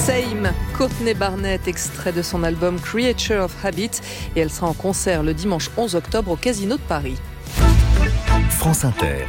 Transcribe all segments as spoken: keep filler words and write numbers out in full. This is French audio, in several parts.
Same, Courtney Barnett, extrait de son album Creature of Habit, et elle sera en concert le dimanche onze octobre au Casino de Paris. France Inter.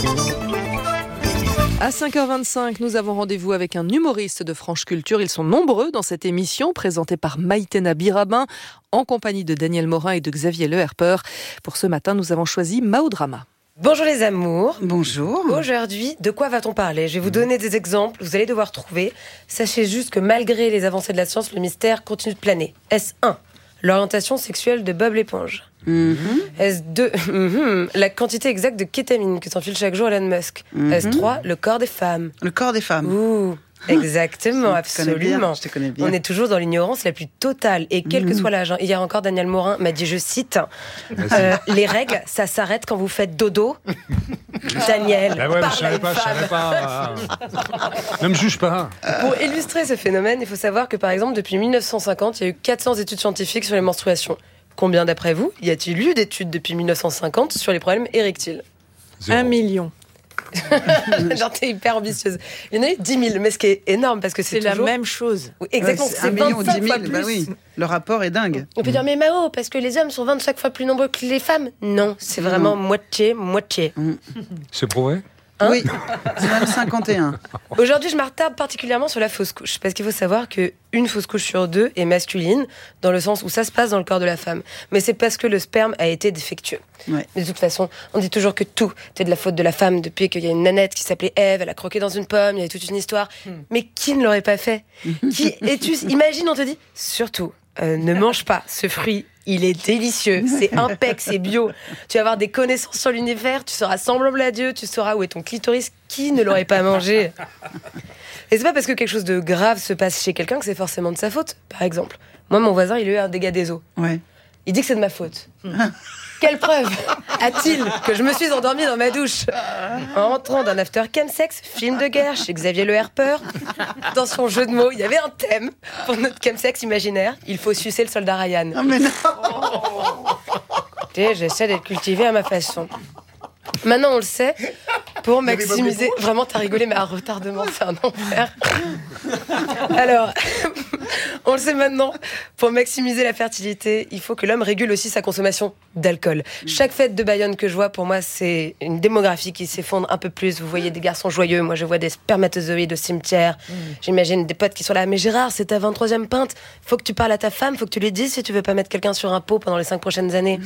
À cinq heures vingt-cinq, nous avons rendez-vous avec un humoriste de Franche Culture. Ils sont nombreux dans cette émission, présentée par Maïtena Birabin, en compagnie de Daniel Morin et de Xavier Le Herper. Pour ce matin, nous avons choisi Mao Drama. Bonjour les amours. Bonjour. Aujourd'hui, de quoi va-t-on parler ? Je vais vous donner des exemples, vous allez devoir trouver. Sachez juste que malgré les avancées de la science, le mystère continue de planer. Est-ce un, l'orientation sexuelle de Bob l'éponge ? Mm-hmm. Est-ce deux, mm-hmm, la quantité exacte de kétamine que s'enfile chaque jour Elon Musk ? Mm-hmm. Est-ce trois, le corps des femmes ? Le corps des femmes. Ouh, exactement, je te connais bien, absolument. je te connais bien. On est toujours dans l'ignorance la plus totale. Et quel mmh. que soit l'âge, hein. Hier encore, Daniel Morin m'a dit, je cite, euh, les règles, ça s'arrête quand vous faites dodo. Daniel, bah ouais, parle je savais pas, je savais pas. Ne me juge pas. Pour illustrer ce phénomène, il faut savoir que par exemple, depuis mille neuf cent cinquante, il y a eu quatre cents études scientifiques sur les menstruations. Combien d'après vous y a-t-il eu d'études depuis mille neuf cent cinquante sur les problèmes érectiles ? Un million. Genre, t'es hyper ambitieuse. Il y en a eu dix mille, mais ce qui est énorme parce que c'est, c'est toujours... la même chose. Oui, exactement, ouais, c'est c'est un million ou dix mille, plus. bah oui. Le rapport est dingue. On peut dire, mais Mao, parce que les hommes sont vingt-cinq fois plus nombreux que les femmes. Non, c'est vraiment non. moitié, moitié. Mm. C'est prouvé ? Hein ? Oui, c'est même cinquante et un. Aujourd'hui, je m'attarde particulièrement sur la fausse couche, parce qu'il faut savoir qu'une fausse couche sur deux est masculine, dans le sens où ça se passe dans le corps de la femme. Mais c'est parce que le sperme a été défectueux. Ouais. De toute façon, on dit toujours que tout est de la faute de la femme, depuis qu'il y a une nanette qui s'appelait Ève, elle a croqué dans une pomme, il y a toute une histoire. Hmm. Mais qui ne l'aurait pas fait ? Qui es-tu ? Imagine, on te dit, surtout, euh, ne mange pas ce fruit. Il est délicieux, c'est impec, c'est bio. Tu vas avoir des connaissances sur l'univers, tu seras semblable à Dieu, tu sauras où est ton clitoris. Qui ne l'aurait pas mangé ? Et c'est pas parce que quelque chose de grave se passe chez quelqu'un que c'est forcément de sa faute. Par exemple, moi, mon voisin, il a eu un dégât des eaux. Ouais. Il dit que c'est de ma faute. Quelle preuve a-t-il que je me suis endormie dans ma douche en rentrant d'un after chemsex, film de guerre chez Xavier Le Herper. Dans son jeu de mots, il y avait un thème pour notre chemsex imaginaire. Il faut sucer le soldat Ryan. Oh mais non. Et j'essaie d'être cultivée à ma façon. Maintenant, on le sait, pour maximiser... Vraiment, t'as rigolé, mais un retardement, c'est un enfer. Alors, on le sait maintenant, pour maximiser la fertilité, il faut que l'homme régule aussi sa consommation d'alcool. Chaque fête de Bayonne que je vois, pour moi, c'est une démographie qui s'effondre un peu plus. Vous voyez des garçons joyeux, moi je vois des spermatozoïdes au cimetière. Mmh. J'imagine des potes qui sont là, mais Gérard, c'est ta vingt-troisième pinte. Faut que tu parles à ta femme, faut que tu lui dises si tu veux pas mettre quelqu'un sur un pot pendant les cinq prochaines années.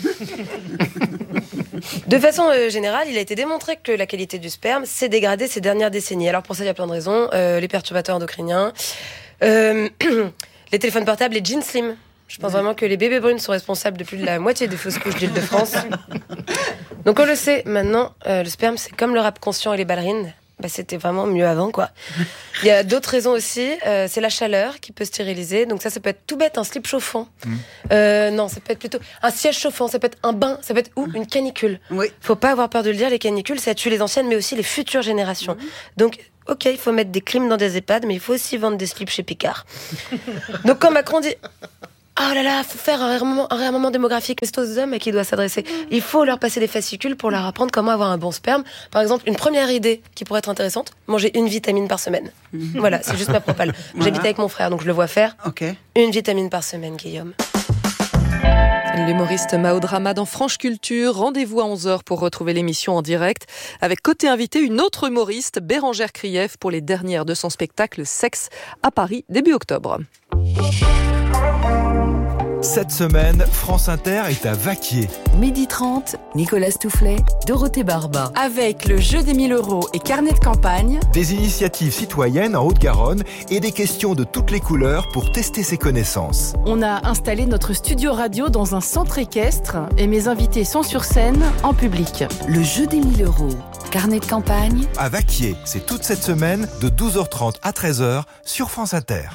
De façon euh, générale, il a été démontré que la qualité du sperme s'est dégradée ces dernières décennies. Alors pour ça, il y a plein de raisons. Euh, les perturbateurs endocriniens, euh, les téléphones portables, les jeans slim. Je pense vraiment que les bébés brunes sont responsables de plus de la moitié des fausses couches d'Île-de-France. Donc on le sait, maintenant, euh, le sperme, c'est comme le rap conscient et les ballerines. Bah, c'était vraiment mieux avant, quoi. Il y a d'autres raisons aussi. Euh, c'est la chaleur qui peut stériliser. Donc ça, ça peut être tout bête, un slip chauffant. Mmh. Euh, non, ça peut être plutôt un siège chauffant. Ça peut être un bain. Ça peut être ou une canicule. Oui. Faut pas avoir peur de le dire. Les canicules, ça tue les anciennes, mais aussi les futures générations. Mmh. Donc, ok, il faut mettre des clims dans des EHPAD, mais il faut aussi vendre des slips chez Picard. Donc quand Macron dit... Oh là là, faut faire un réarmement, un réarmement démographique. C'est aux hommes à qui il doit s'adresser. Il faut leur passer des fascicules pour leur apprendre comment avoir un bon sperme. Par exemple, une première idée qui pourrait être intéressante, manger une vitamine par semaine. Mmh. Voilà, c'est juste ma propale. Voilà. J'habite avec mon frère, donc je le vois faire. Okay. Une vitamine par semaine, Guillaume. L'humoriste Mao Drama dans Franche Culture. Rendez-vous à onze heures pour retrouver l'émission en direct. Avec côté invité, une autre humoriste, Bérangère Krief, pour les dernières de son spectacle Sexe à Paris, début octobre. Cette semaine, France Inter est à Vaquier. Midi trente, Nicolas Stoufflet, Dorothée Barba. Avec le jeu des mille euros et carnet de campagne. Des initiatives citoyennes en Haute-Garonne et des questions de toutes les couleurs pour tester ses connaissances. On a installé notre studio radio dans un centre équestre et mes invités sont sur scène en public. Le jeu des mille euros, carnet de campagne. À Vaquier, c'est toute cette semaine de douze heures trente à treize heures sur France Inter.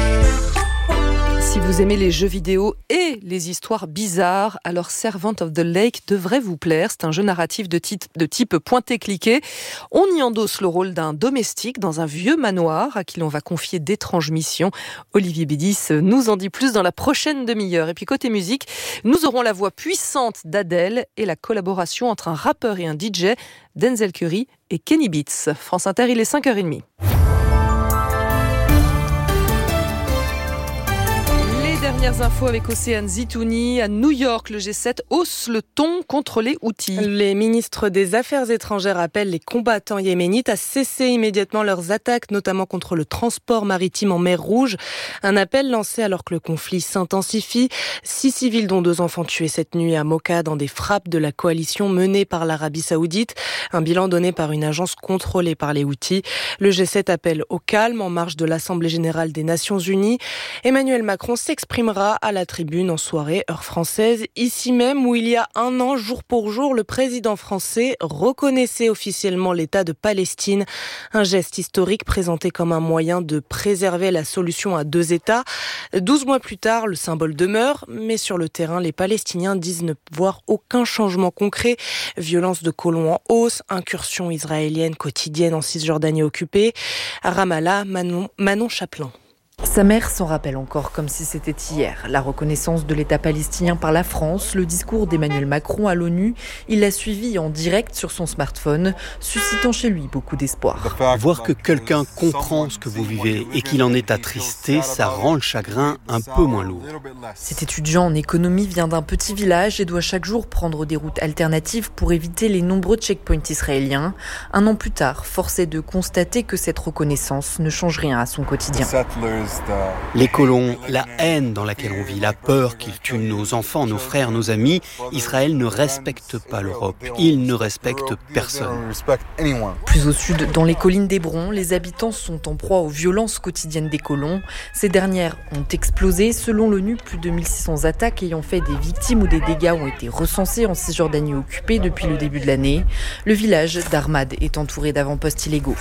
Si vous aimez les jeux vidéo et les histoires bizarres, alors Servant of the Lake devrait vous plaire. C'est un jeu narratif de type, de type pointé-cliqué. On y endosse le rôle d'un domestique dans un vieux manoir à qui l'on va confier d'étranges missions. Olivier Bédis nous en dit plus dans la prochaine demi-heure. Et puis côté musique, nous aurons la voix puissante d'Adèle et la collaboration entre un rappeur et un D J, Denzel Curry et Kenny Beats. France Inter, il est cinq heures trente. dernières infos avec Océane Zitouni. À New York, le G sept hausse le ton contre les Houthis. Les ministres des Affaires étrangères appellent les combattants yéménites à cesser immédiatement leurs attaques, notamment contre le transport maritime en mer Rouge. Un appel lancé alors que le conflit s'intensifie. Six civils, dont deux enfants, tués cette nuit à Mocha dans des frappes de la coalition menée par l'Arabie Saoudite. Un bilan donné par une agence contrôlée par les Houthis. Le G sept appelle au calme en marge de l'Assemblée générale des Nations unies. Emmanuel Macron s'exprimera à la tribune en soirée heure française, ici même où il y a un an, jour pour jour, le président français reconnaissait officiellement l'État de Palestine. Un geste historique présenté comme un moyen de préserver la solution à deux États. Douze mois plus tard, le symbole demeure, mais sur le terrain, les Palestiniens disent ne voir aucun changement concret. Violence de colons en hausse, incursions israéliennes quotidiennes en Cisjordanie occupée. À Ramallah, Manon, Manon Chaplin. Sa mère s'en rappelle encore comme si c'était hier. La reconnaissance de l'État palestinien par la France, le discours d'Emmanuel Macron à l'ONU, il l'a suivi en direct sur son smartphone, suscitant chez lui beaucoup d'espoir. Voir que quelqu'un comprend ce que vous vivez et qu'il en est attristé, ça rend le chagrin un peu moins lourd. Cet étudiant en économie vient d'un petit village et doit chaque jour prendre des routes alternatives pour éviter les nombreux checkpoints israéliens. Un an plus tard, force est de constater que cette reconnaissance ne change rien à son quotidien. Les colons, la haine dans laquelle on vit, la peur qu'ils tuent nos enfants, nos frères, nos amis, Israël ne respecte pas l'Europe. Il ne respecte personne. Plus au sud, dans les collines d'Hébron, les habitants sont en proie aux violences quotidiennes des colons. Ces dernières ont explosé. Selon l'ONU, plus de mille six cents attaques ayant fait des victimes ou des dégâts ont été recensés en Cisjordanie occupée depuis le début de l'année. Le village d'Armad est entouré d'avant-postes illégaux.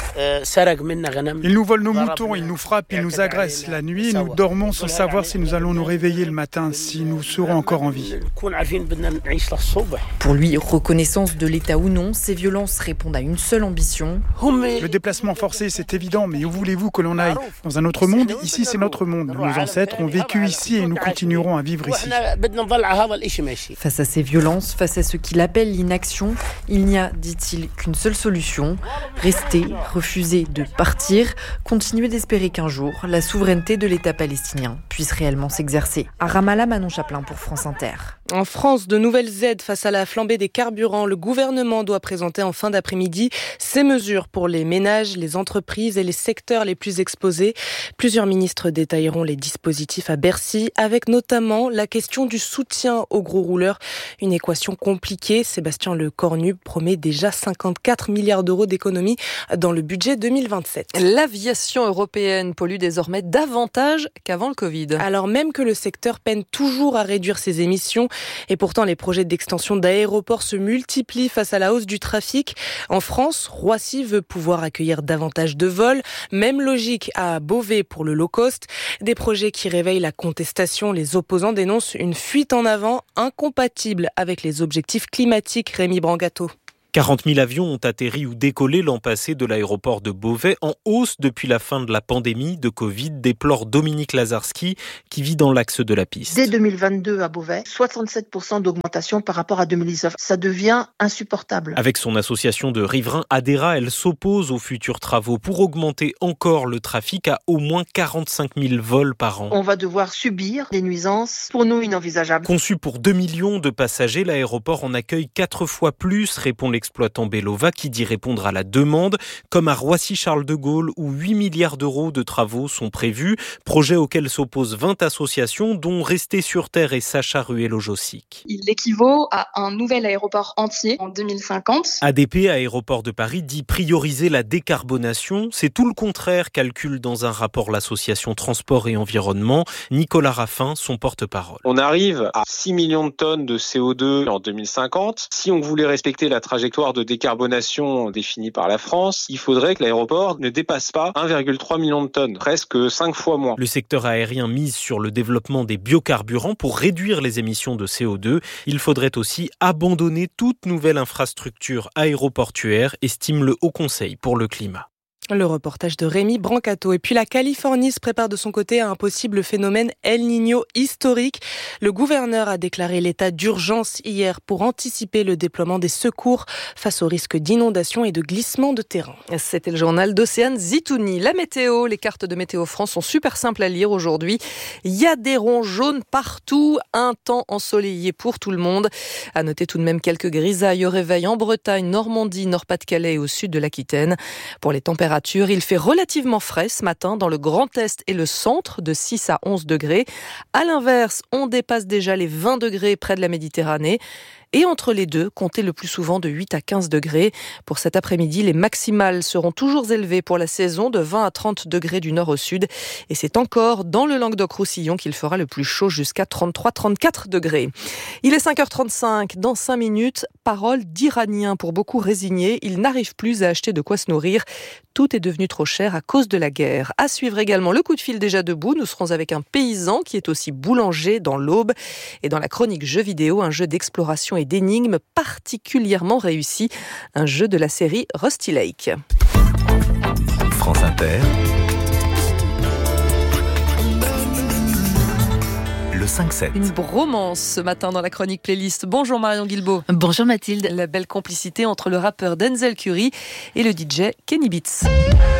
Ils nous volent nos moutons, ils nous frappent, ils nous agressent. La nuit, nous dormons sans savoir si nous allons nous réveiller le matin, si nous serons encore en vie. Pour lui, reconnaissance de l'État ou non, ces violences répondent à une seule ambition. Le déplacement forcé, c'est évident, mais où voulez-vous que l'on aille ? Dans un autre monde ? Ici, c'est notre monde. Nos ancêtres ont vécu ici et nous continuerons à vivre ici. Face à ces violences, face à ce qu'il appelle l'inaction, il n'y a, dit-il, qu'une seule solution. Rester, refuser de partir, continuer d'espérer qu'un jour, la souveraineté de l'État palestinien puisse réellement s'exercer. À Ramallah, Manon Chaplin pour France Inter. En France, de nouvelles aides face à la flambée des carburants. Le gouvernement doit présenter en fin d'après-midi ses mesures pour les ménages, les entreprises et les secteurs les plus exposés. Plusieurs ministres détailleront les dispositifs à Bercy, avec notamment la question du soutien aux gros rouleurs. Une équation compliquée. Sébastien Lecornu promet déjà cinquante-quatre milliards d'euros d'économies dans le budget deux mille vingt-sept. L'aviation européenne pollue désormais davantage qu'avant le Covid. Alors même que le secteur peine toujours à réduire ses émissions, et pourtant les projets d'extension d'aéroports se multiplient face à la hausse du trafic. En France, Roissy veut pouvoir accueillir davantage de vols. Même logique à Beauvais pour le low cost. Des projets qui réveillent la contestation. Les opposants dénoncent une fuite en avant incompatible avec les objectifs climatiques. Rémi Brangato. quarante mille avions ont atterri ou décollé l'an passé de l'aéroport de Beauvais, en hausse depuis la fin de la pandémie de Covid, déplore Dominique Lazarski, qui vit dans l'axe de la piste. Dès deux mille vingt-deux à Beauvais, soixante-sept pour cent d'augmentation par rapport à deux mille dix-neuf. Ça devient insupportable. Avec son association de riverains Adera, elle s'oppose aux futurs travaux pour augmenter encore le trafic à au moins quarante-cinq mille vols par an. On va devoir subir des nuisances pour nous inenvisageables. Conçu pour deux millions de passagers, l'aéroport en accueille quatre fois plus, répond l'exploitant Belova, qui dit répondre à la demande, comme à Roissy-Charles de Gaulle où huit milliards d'euros de travaux sont prévus, projet auquel s'opposent vingt associations dont Rester sur Terre et Sacha Ruello-Jossic. Il équivaut à un nouvel aéroport entier en deux mille cinquante. A D P, Aéroport de Paris, dit prioriser la décarbonation. C'est tout le contraire, calcule dans un rapport l'association Transport et Environnement. Nicolas Raffin, son porte-parole. On arrive à six millions de tonnes de C O deux en deux mille cinquante. Si on voulait respecter la trajectoire de décarbonation définie par la France, il faudrait que l'aéroport ne dépasse pas un virgule trois million de tonnes, presque cinq fois moins. Le secteur aérien mise sur le développement des biocarburants pour réduire les émissions de C O deux. Il faudrait aussi abandonner toute nouvelle infrastructure aéroportuaire, estime le Haut Conseil pour le climat. Le reportage de Rémi Brancato. Et puis la Californie se prépare de son côté à un possible phénomène El Niño historique. Le gouverneur a déclaré l'état d'urgence hier pour anticiper le déploiement des secours face au risque d'inondation et de glissement de terrain. C'était le journal d'Océane Zitouni. La météo, les cartes de Météo France sont super simples à lire aujourd'hui. Il y a des ronds jaunes partout, un temps ensoleillé pour tout le monde. À noter tout de même quelques grisailles au réveil en Bretagne, Normandie, Nord-Pas-de-Calais et au sud de l'Aquitaine. Pour les températures, il fait relativement frais ce matin dans le Grand Est et le centre, de six à onze degrés. À l'inverse, on dépasse déjà les vingt degrés près de la Méditerranée. Et entre les deux, comptez le plus souvent de huit à quinze degrés. Pour cet après-midi, les maximales seront toujours élevées pour la saison, de vingt à trente degrés du nord au sud. Et c'est encore dans le Languedoc-Roussillon qu'il fera le plus chaud, jusqu'à trente-trois à trente-quatre degrés. Il est cinq heures trente-cinq. Dans cinq minutes, parole d'Iraniens pour beaucoup résignés. Ils n'arrivent plus à acheter de quoi se nourrir. Tout est devenu trop cher à cause de la guerre. À suivre également le coup de fil déjà debout. Nous serons avec un paysan qui est aussi boulanger dans l'Aube. Et dans la chronique jeux vidéo, un jeu d'exploration et d'énigmes particulièrement réussi. Un jeu de la série Rusty Lake. France Inter. Le cinq sept. Une bromance ce matin dans la chronique playlist. Bonjour Marion Guilbault. Bonjour Mathilde. La belle complicité entre le rappeur Denzel Curry et le D J Kenny Beats.